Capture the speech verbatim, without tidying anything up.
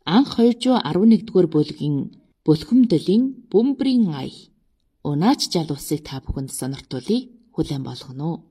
Анх двадцать одиннэгдүгээр бүлгийн бүлхэмдлийн бөмбөрийн ая. Унаач жал усыг та бүхэнд сониртуулъя, хүлээн болгоно уу.